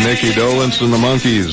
Mickey Dolenz and the Monkees,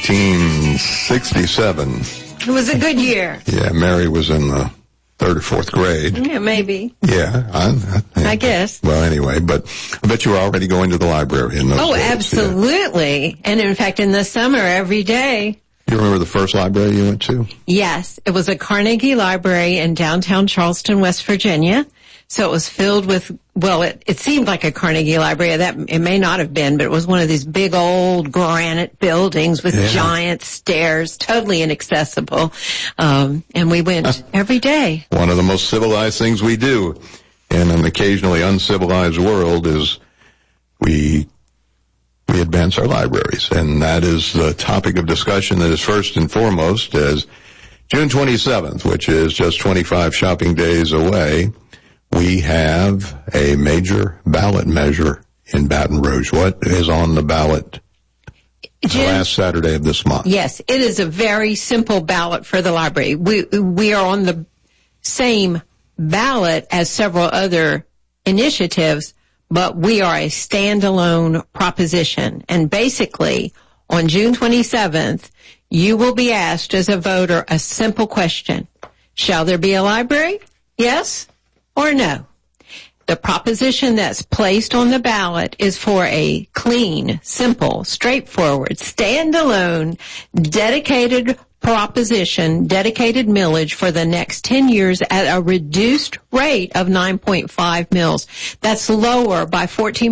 1967. It was a good year. Yeah, Mary was in the 3rd or 4th grade. Yeah, maybe. Yeah, I guess. Well, anyway, but I bet you were already going to the library in those days. Absolutely. Yeah. And in fact, in the summer, every day. You remember the first library you went to? Yes. It was a Carnegie Library in downtown Charleston, West Virginia. So it was filled with, well, it seemed like a Carnegie Library. It may not have been, but it was one of these big old granite buildings with giant stairs, totally inaccessible. And we went every day. One of the most civilized things we do in an occasionally uncivilized world is we advance our libraries. And that is the topic of discussion that is first and foremost as June 27th, which is just 25 shopping days away. We have a major ballot measure in Baton Rouge. What is on the ballot last Saturday of this month? Yes, it is a very simple ballot for the library. We are on the same ballot as several other initiatives, but we are a standalone proposition. And basically, on June 27th, you will be asked as a voter a simple question. Shall there be a library? Yes or no? The proposition that's placed on the ballot is for a clean, simple, straightforward, standalone, dedicated proposition, dedicated millage for the next 10 years at a reduced rate of 9.5 mils. That's lower by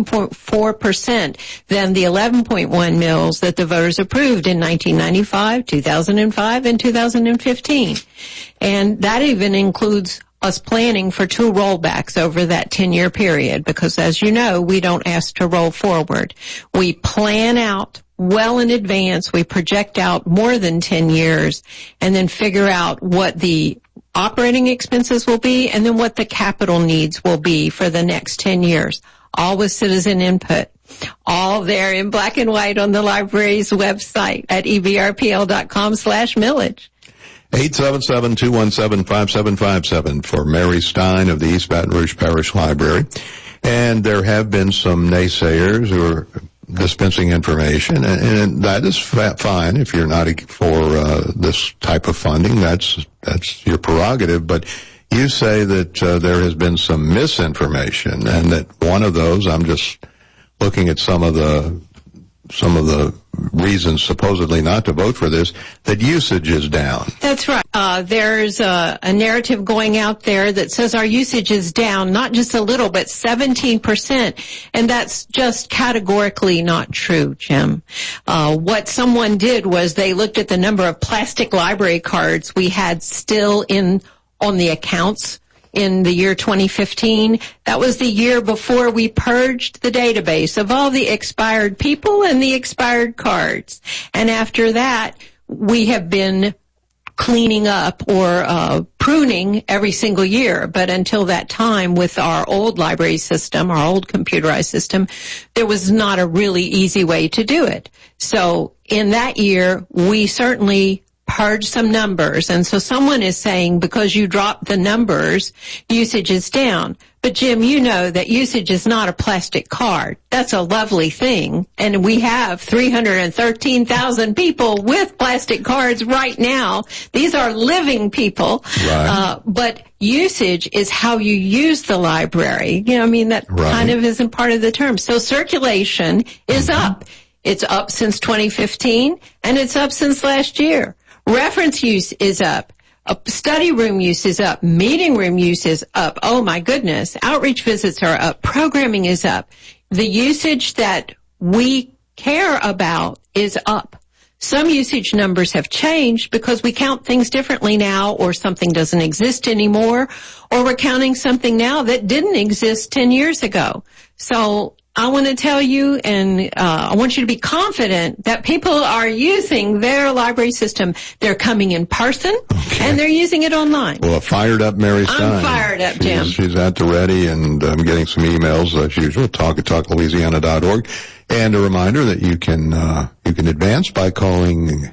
14.4% than the 11.1 mils that the voters approved in 1995, 2005, and 2015. And that even includes us planning for 2 rollbacks over that 10-year period, because as you know, we don't ask to roll forward. We plan out well in advance. We project out more than 10 years and then figure out what the operating expenses will be and then what the capital needs will be for the next 10 years. All with citizen input. All there in black and white on the library's website at ebrpl.com/millage. 877-217-5757 for Mary Stein of the East Baton Rouge Parish Library. And there have been some naysayers who are dispensing information, and that is fine if you're not for this type of funding. That's your prerogative. But you say that there has been some misinformation, and that one of those, I'm just looking at some of the reasons supposedly not to vote for this, that usage is down. That's right. There's a narrative going out there that says our usage is down, not just a little, but 17%. And that's just categorically not true, Jim. What someone did was they looked at the number of plastic library cards we had still on the accounts in the year 2015. That was the year before we purged the database of all the expired people and the expired cards. And after that, we have been cleaning up or pruning every single year. But until that time, with our old library system, our old computerized system, there was not a really easy way to do it. So in that year, we certainly purge some numbers. And so someone is saying because you dropped the numbers, usage is down. But Jim, you know that usage is not a plastic card. That's a lovely thing. And we have 313,000 people with plastic cards right now. These are living people. Right. But usage is how you use the library. You know, I mean, that kind of isn't part of the term. So circulation is up. It's up since 2015, and it's up since last year. Reference use is up. Study room use is up. Meeting room use is up. Oh my goodness. Outreach visits are up. Programming is up. The usage that we care about is up. Some usage numbers have changed because we count things differently now, or something doesn't exist anymore, or we're counting something now that didn't exist 10 years ago. So I want to tell you, and I want you to be confident that people are using their library system. They're coming in person, and they're using it online. Well, fired up Mary Stein. I'm fired up, Jim. She's at the ready, and I'm getting some emails as usual. talk@talklouisiana.org, and a reminder that you can advance by calling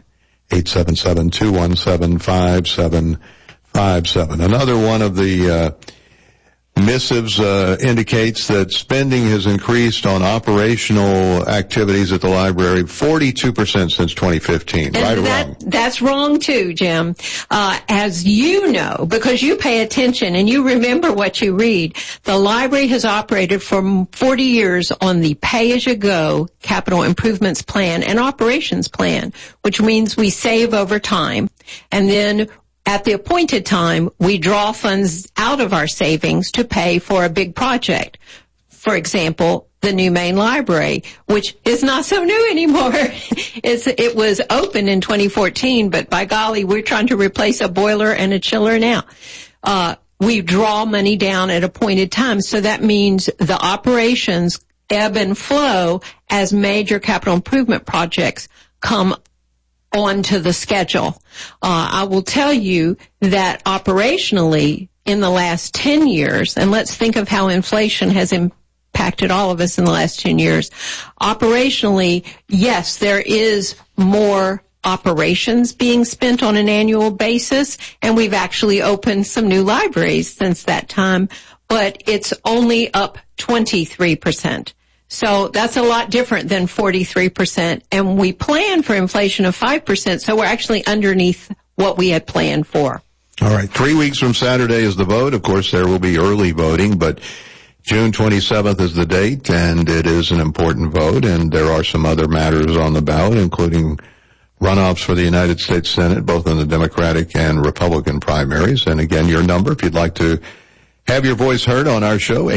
877-217-5757. Another one of the missives indicates that spending has increased on operational activities at the library 42% since 2015. And right or wrong? That's wrong too, Jim. As you know, because you pay attention and you remember what you read, the library has operated for 40 years on the pay-as-you-go capital improvements plan and operations plan, which means we save over time. And then at the appointed time, we draw funds out of our savings to pay for a big project. For example, the new main library, which is not so new anymore. It was opened in 2014, but by golly, we're trying to replace a boiler and a chiller now. We draw money down at appointed times, so that means the operations ebb and flow as major capital improvement projects come onto the schedule. I will tell you that operationally in the last 10 years, and let's think of how inflation has impacted all of us in the last 10 years. Operationally, yes, there is more operations being spent on an annual basis, and we've actually opened some new libraries since that time, but it's only up 23%. So that's a lot different than 43%, and we plan for inflation of 5%, so we're actually underneath what we had planned for. All right, 3 weeks from Saturday is the vote. Of course, there will be early voting, but June 27th is the date, and it is an important vote, and there are some other matters on the ballot, including runoffs for the United States Senate, both in the Democratic and Republican primaries. And again, your number, if you'd like to have your voice heard on our show,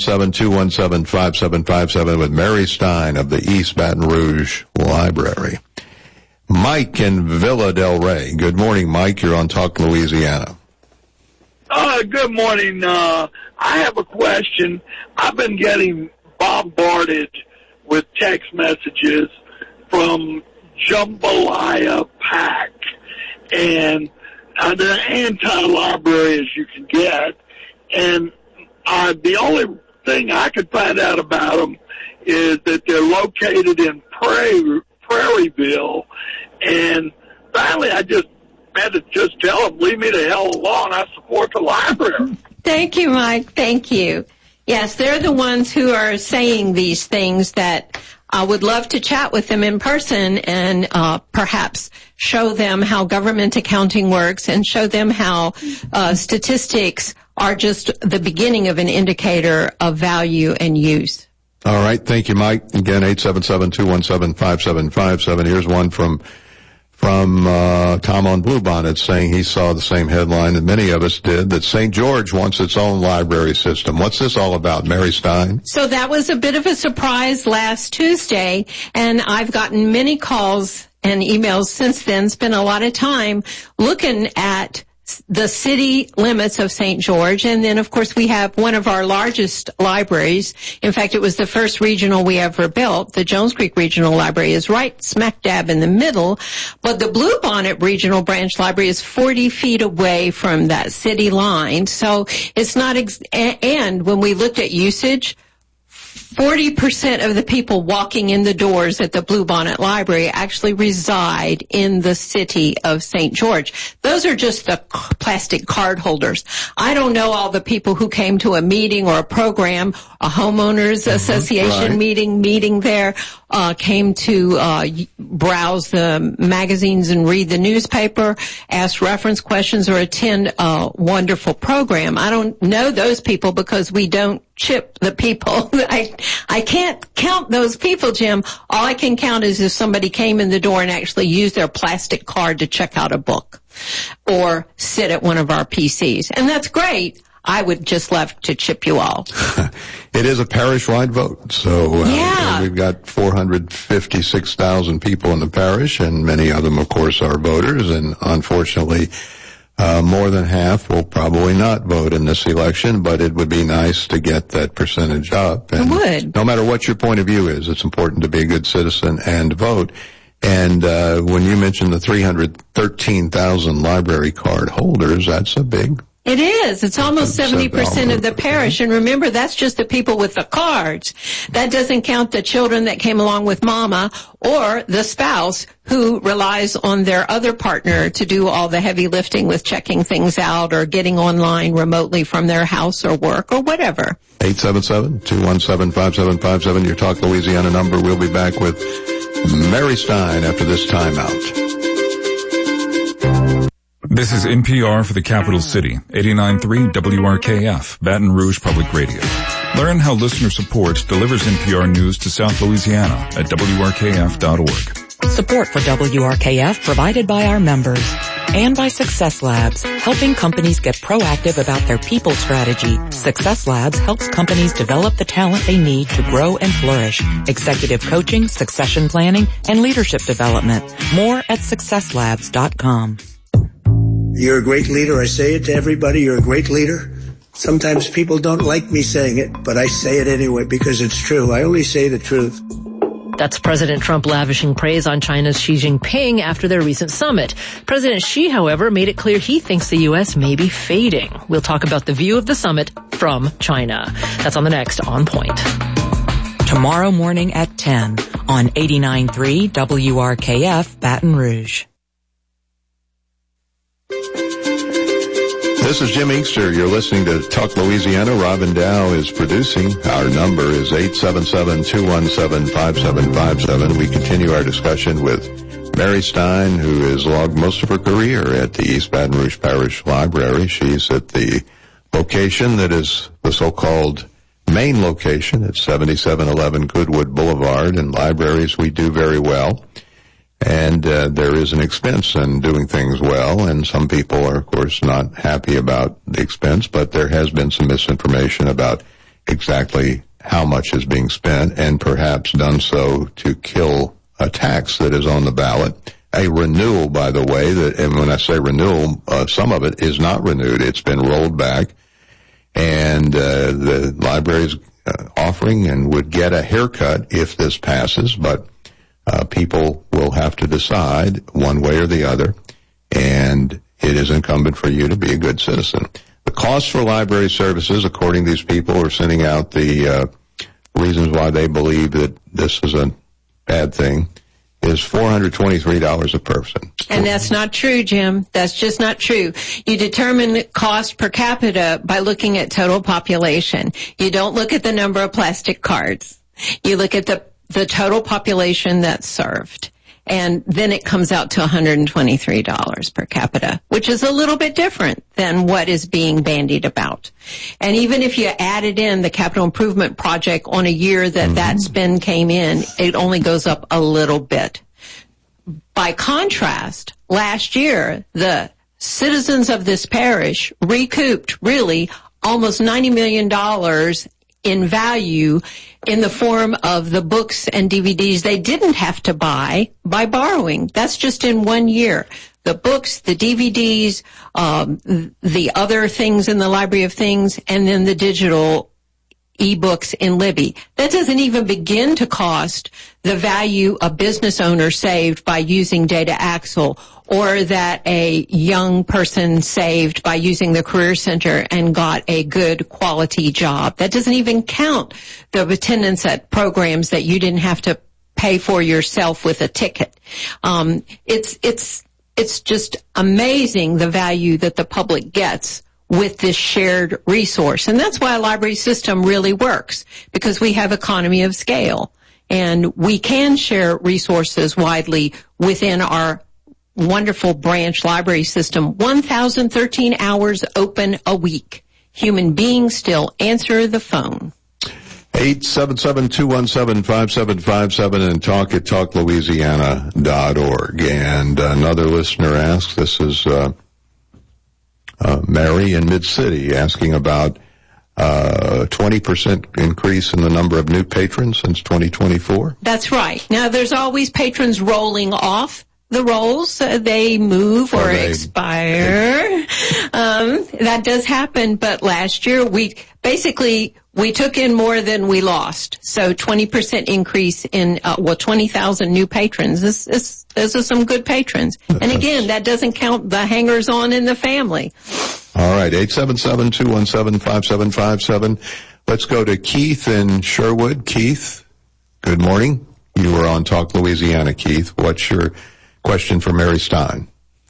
877-217-5757 with Mary Stein of the East Baton Rouge Library. Mike in Villa Del Rey. Good morning, Mike. You're on Talk Louisiana. Good morning. I have a question. I've been getting bombarded with text messages from Jambalaya PAC, and they're anti-library as you can get. And the only thing I could find out about them is that they're located in Prairieville. And finally, I just had to just tell them, leave me the hell alone. I support the library. Thank you, Mike. Thank you. Yes, they're the ones who are saying these things that I would love to chat with them in person and perhaps show them how government accounting works and show them how statistics are just the beginning of an indicator of value and use. All right. Thank you, Mike. Again, 877-217-5757. Here's one from Tom on Bluebonnet saying he saw the same headline that many of us did, that St. George wants its own library system. What's this all about, Mary Stein? So that was a bit of a surprise last Tuesday, and I've gotten many calls and emails since then, spent a lot of time looking at the city limits of St. George. And then, of course, we have one of our largest libraries. In fact, it was the first regional we ever built. The Jones Creek Regional Library is right smack dab in the middle. But the Bluebonnet Regional Branch Library is 40 feet away from that city line. So it's not, and when we looked at usage, 40% of the people walking in the doors at the Bluebonnet Library actually reside in the city of St. George. Those are just the plastic card holders. I don't know all the people who came to a meeting or a program, a homeowners association meeting there, came to browse the magazines and read the newspaper, ask reference questions, or attend a wonderful program. I don't know those people because we don't chip the people. I can't count those people, Jim. All I can count is if somebody came in the door and actually used their plastic card to check out a book or sit at one of our PCs. And that's great. I would just love to chip you all. It is a parish-wide vote. So we've got 456,000 people in the parish, and many of them, of course, are voters. And unfortunately, more than half will probably not vote in this election, but it would be nice to get that percentage up. And it would. No matter what your point of view is, it's important to be a good citizen and vote. And when you mentioned the 313,000 library card holders, that's a big It is. It's almost 70% of the parish. And remember, that's just the people with the cards. That doesn't count the children that came along with mama or the spouse who relies on their other partner to do all the heavy lifting with checking things out or getting online remotely from their house or work or whatever. 877-217-5757, your Talk Louisiana number. We'll be back with Mary Stein after this timeout. This is NPR for the capital city, 89.3 WRKF, Baton Rouge Public Radio. Learn how listener support delivers NPR news to South Louisiana at WRKF.org. Support for WRKF provided by our members and by Success Labs, helping companies get proactive about their people strategy. Success Labs helps companies develop the talent they need to grow and flourish. Executive coaching, succession planning, and leadership development. More at successlabs.com. You're a great leader. I say it to everybody. You're a great leader. Sometimes people don't like me saying it, but I say it anyway because it's true. I only say the truth. That's President Trump lavishing praise on China's Xi Jinping after their recent summit. President Xi, however, made it clear he thinks the U.S. may be fading. We'll talk about the view of the summit from China. That's on the next On Point. Tomorrow morning at 10 on 89.3 WRKF Baton Rouge. This is Jim Inkster. You're listening to Talk Louisiana. Robin Dow is producing. Our number is 877-217-5757. We continue our discussion with Mary Stein, who has logged most of her career at the East Baton Rouge Parish Library. She's at the location that is the so-called main location at 7711 Goodwood Boulevard. And libraries, we do very well. And there is an expense in doing things well, and some people are, of course, not happy about the expense, but there has been some misinformation about exactly how much is being spent, and perhaps done so to kill a tax that is on the ballot. A renewal, by the way, and when I say renewal, some of it is not renewed. It's been rolled back, and the library's offering and would get a haircut if this passes, but people will have to decide one way or the other, and it is incumbent for you to be a good citizen. The cost for library services, according to these people who are sending out the reasons why they believe that this is a bad thing, is $423 a person. And that's not true, Jim. That's just not true. You determine cost per capita by looking at total population. You don't look at the number of plastic cards. You look at the total population that's served. And then it comes out to $123 per capita, which is a little bit different than what is being bandied about. And even if you added in the capital improvement project on a year that spend came in, it only goes up a little bit. By contrast, last year, the citizens of this parish recouped really almost $90 million in value in the form of the books and DVDs they didn't have to buy by borrowing. That's just in 1 year. The books, the DVDs, the other things in the Library of Things, and then the digital ebooks in Libby. That doesn't even begin to cost the value a business owner saved by using Data Axle, or that a young person saved by using the Career Center and got a good quality job. That doesn't even count the attendance at programs that you didn't have to pay for yourself with a ticket. It's just amazing the value that the public gets with this shared resource. And that's why a library system really works, because we have economy of scale and we can share resources widely within our wonderful branch library system. 1,013 hours open a week. Human beings still answer the phone. 877-217-5757 and talk at talklouisiana.org. And another listener asks, this is Mary in Mid-City, asking about 20% increase in the number of new patrons since 2024. That's right. Now, there's always patrons rolling off the rolls. They move or expire. That does happen, but last year we took in more than we lost. So 20% increase in, 20,000 new patrons. Those are some good patrons. And again, that doesn't count the hangers-on in the family. All right, 877-217-5757. Let's go to Keith in Sherwood. Keith, good morning. You were on Talk Louisiana, Keith. What's your question for Mary Stein?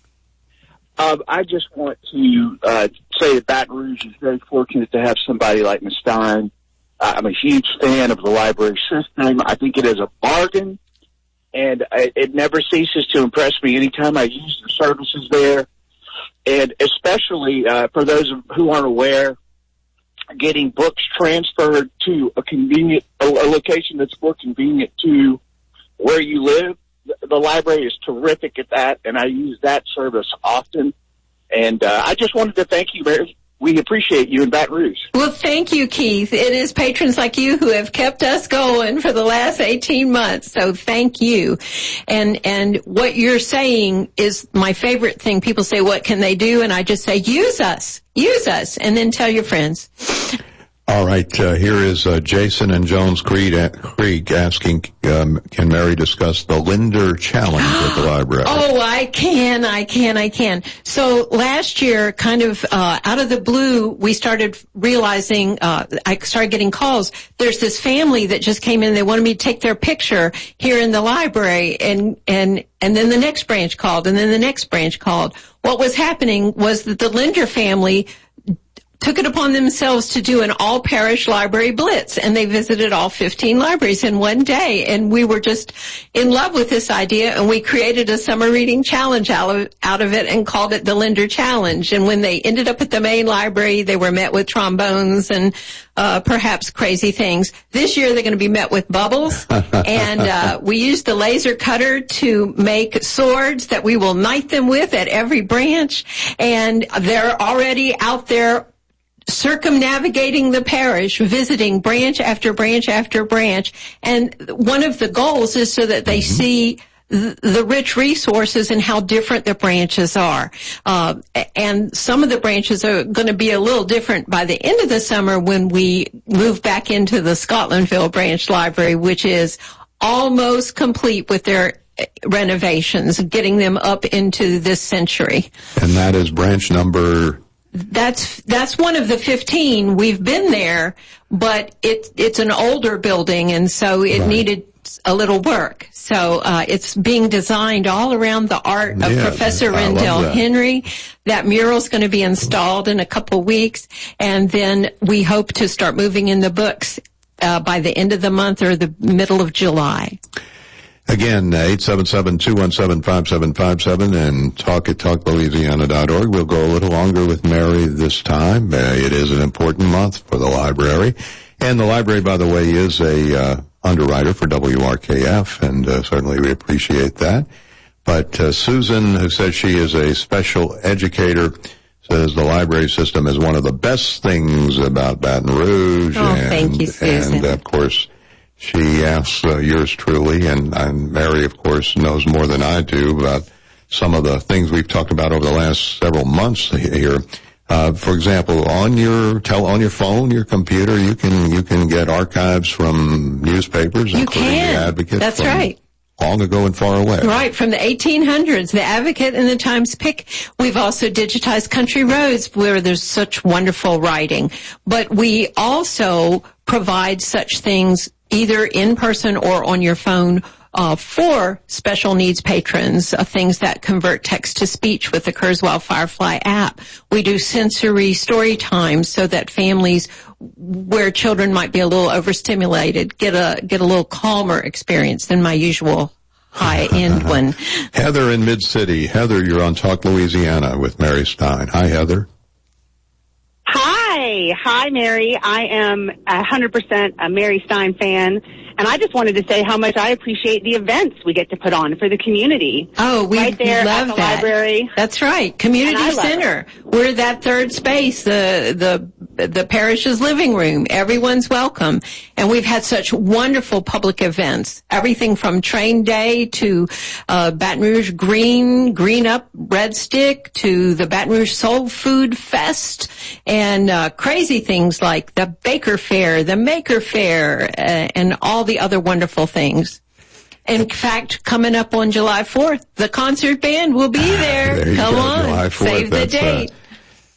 I just want to say that Baton Rouge is very fortunate to have somebody like Ms. Stein. I'm a huge fan of the library system. I think it is a bargain, and it never ceases to impress me anytime I use the services there. And especially for those who aren't aware, getting books transferred to a location that's more convenient to where you live. The library is terrific at that, and I use that service often. And I just wanted to thank you, Mary. We appreciate you in Baton Rouge. Well, thank you, Keith. It is patrons like you who have kept us going for the last 18 months. So thank you. And what you're saying is my favorite thing. People say, what can they do? And I just say, use us, and then tell your friends. All right, here is Jason and Jones Creek asking, can Mary discuss the Linder Challenge at the library? Oh, I can. So last year, kind of out of the blue, we started realizing, I started getting calls. There's this family that just came in. They wanted me to take their picture here in the library, and then the next branch called, and then the next branch called. What was happening was that the Linder family took it upon themselves to do an all-parish library blitz, and they visited all 15 libraries in one day. And we were just in love with this idea, and we created a summer reading challenge out of it and called it the Linder Challenge. And when they ended up at the main library, they were met with trombones and perhaps crazy things. This year, they're going to be met with bubbles. And we used the laser cutter to make swords that we will knight them with at every branch. And they're already out there circumnavigating the parish, visiting branch after branch after branch. And one of the goals is so that they see the rich resources and how different the branches are. And some of the branches are going to be a little different by the end of the summer when we move back into the Scotlandville Branch Library, which is almost complete with their renovations, getting them up into this century. And that is branch number... That's one of the 15. We've been there, but it's an older building, and so it needed a little work. So it's being designed all around the art of Professor Rendell Henry. That mural's going to be installed in a couple weeks, and then we hope to start moving in the books by the end of the month or the middle of July. Again, 877-217-5757 and talk at talklouisiana.org. We'll go a little longer with Mary this time. It is an important month for the library. And the library, by the way, is a underwriter for WRKF, and certainly we appreciate that. But Susan, who says she is a special educator, says the library system is one of the best things about Baton Rouge. Oh, thank you, Susan. And, of course, she asks yours truly, and Mary, of course, knows more than I do about some of the things we've talked about over the last several months here. For example, on your phone, your computer, you can get archives from newspapers, including The Advocate. That's right. Long ago and far away. Right, from the 1800s, The Advocate and the Times-Pic. We've also digitized Country Roads, where there's such wonderful writing. But we also provide such things either in person or on your phone for special needs patrons, things that convert text to speech with the Kurzweil Firefly app. We do sensory story times so that families where children might be a little overstimulated get a little calmer experience than my usual high-end one. Heather in Mid-City. Heather, you're on Talk Louisiana with Mary Stein. Hi, Heather. Hi, Mary. I am 100% a Mary Stein fan, and I just wanted to say how much I appreciate the events we get to put on for the community. Oh, we right there love at the that. Library. That's right, community center. We're that third space, the parish's living room. Everyone's welcome, and we've had such wonderful public events. Everything from Train Day to Baton Rouge Green Up Red Stick to the Baton Rouge Soul Food Fest, and crazy things like the Baker Fair, the Maker Fair, and all the other wonderful things. In fact, coming up on July 4th, the concert band will be there. There you Come go, on, July 4th. save the date.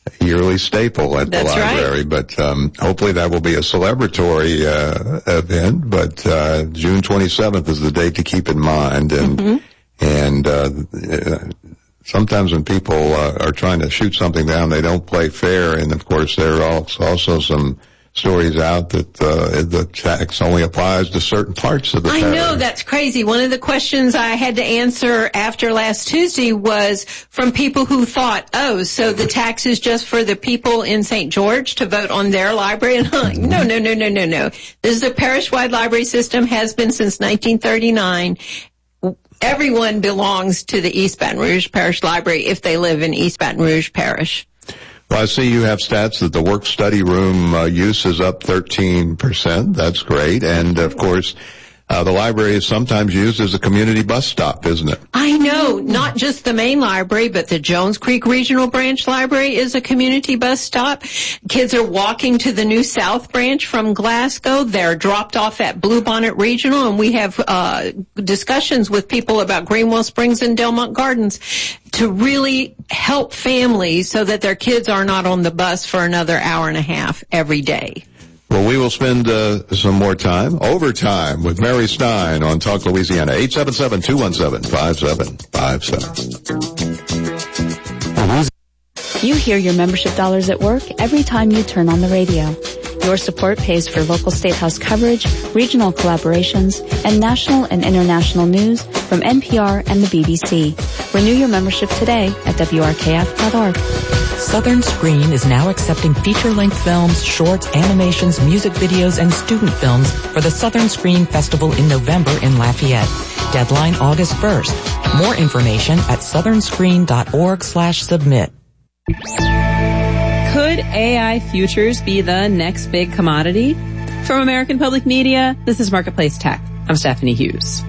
yearly staple at the library. Right. But hopefully that will be a celebratory event. But June 27th is the date to keep in mind. And sometimes when people are trying to shoot something down, they don't play fair. And of course, there are also some stories out that the tax only applies to certain parts of the parish. I know, that's crazy. One of the questions I had to answer after last Tuesday was from people who thought, oh, so the tax is just for the people in St. George to vote on their library? And I'm like, no. This is a parish-wide library system, has been since 1939. Everyone belongs to the East Baton Rouge Parish Library if they live in East Baton Rouge Parish. Well, I see you have stats that the work-study room use is up 13%. That's great. And, of course, the library is sometimes used as a community bus stop, isn't it? I know. Not just the main library, but the Jones Creek Regional Branch Library is a community bus stop. Kids are walking to the New South Branch from Glasgow. They're dropped off at Bluebonnet Regional, and we have discussions with people about Greenwell Springs and Delmont Gardens to really help families so that their kids are not on the bus for another hour and a half every day. Well, we will spend some more overtime, with Mary Stein on Talk Louisiana, 877-217-5757. You hear your membership dollars at work every time you turn on the radio. Your support pays for local State House coverage, regional collaborations, and national and international news from NPR and the BBC. Renew your membership today at WRKF.org. Southern Screen is now accepting feature-length films, shorts, animations, music videos, and student films for the Southern Screen Festival in November in Lafayette. Deadline August 1st. More information at southernscreen.org/submit. Could AI futures be the next big commodity? From American Public Media, this is Marketplace Tech. I'm Stephanie Hughes.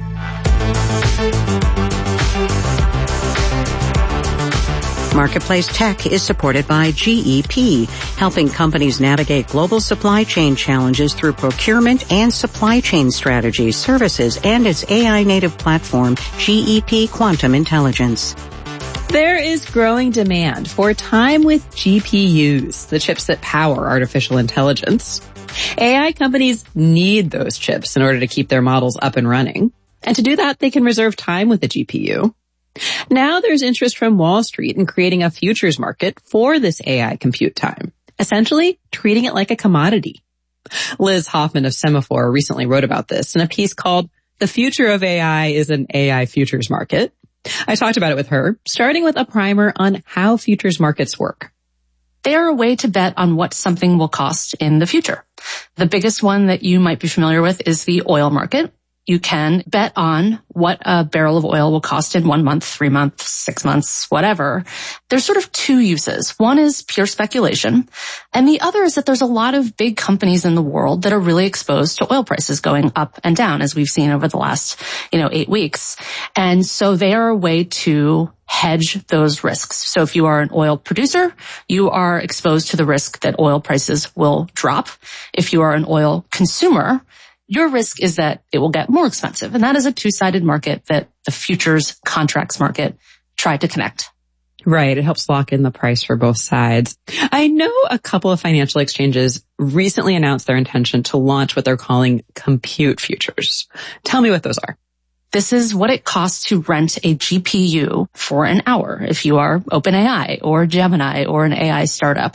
Marketplace Tech is supported by GEP, helping companies navigate global supply chain challenges through procurement and supply chain strategies, services, and its AI-native platform, GEP Quantum Intelligence. There is growing demand for time with GPUs, the chips that power artificial intelligence. AI companies need those chips in order to keep their models up and running. And to do that, they can reserve time with a GPU. Now there's interest from Wall Street in creating a futures market for this AI compute time, essentially treating it like a commodity. Liz Hoffman of Semaphore recently wrote about this in a piece called "The Future of AI is an AI Futures Market." I talked about it with her, starting with a primer on how futures markets work. They are a way to bet on what something will cost in the future. The biggest one that you might be familiar with is the oil market. You can bet on what a barrel of oil will cost in 1 month, 3 months, 6 months, whatever. There's sort of two uses. One is pure speculation, and the other is that there's a lot of big companies in the world that are really exposed to oil prices going up and down, as we've seen over the last, 8 weeks. And so they are a way to hedge those risks. So if you are an oil producer, you are exposed to the risk that oil prices will drop. If you are an oil consumer, your risk is that it will get more expensive. And that is a two-sided market that the futures contracts market tried to connect. Right. It helps lock in the price for both sides. I know a couple of financial exchanges recently announced their intention to launch what they're calling compute futures. Tell me what those are. This is what it costs to rent a GPU for an hour if you are OpenAI or Gemini or an AI startup.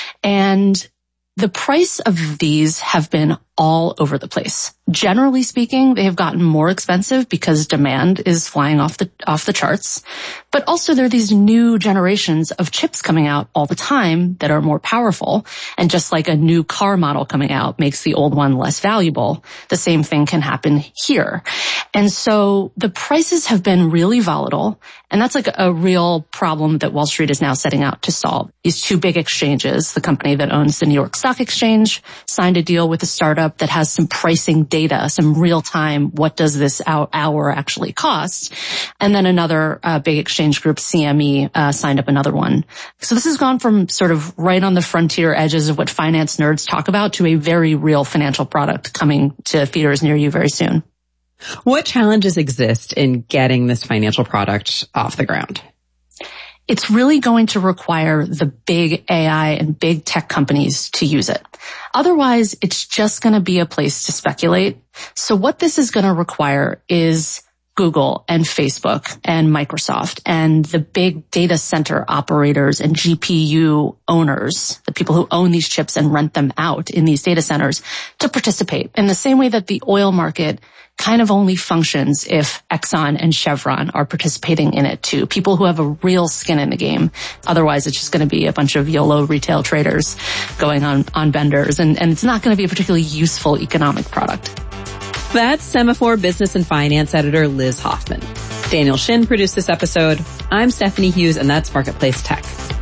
And the price of these have been all over the place. Generally speaking, they have gotten more expensive because demand is flying off the charts. But also there are these new generations of chips coming out all the time that are more powerful. And just like a new car model coming out makes the old one less valuable, the same thing can happen here. And so the prices have been really volatile. And that's like a real problem that Wall Street is now setting out to solve. These two big exchanges, the company that owns the New York Stock Exchange, signed a deal with a startup that has some pricing data, some real time, what does this hour actually cost? And then another big exchange group, CME, signed up another one. So this has gone from sort of right on the frontier edges of what finance nerds talk about to a very real financial product coming to theaters near you very soon. What challenges exist in getting this financial product off the ground? it's really going to require the big AI and big tech companies to use it. Otherwise, it's just going to be a place to speculate. So what this is going to require is Google and Facebook and Microsoft and the big data center operators and GPU owners, the people who own these chips and rent them out in these data centers, to participate in the same way that the oil market kind of only functions if Exxon and Chevron are participating in it too. People who have a real skin in the game. Otherwise, it's just going to be a bunch of YOLO retail traders going on benders, and it's not going to be a particularly useful economic product. That's Semaphore Business and Finance editor Liz Hoffman. Daniel Shin produced this episode. I'm Stephanie Hughes, and that's Marketplace Tech.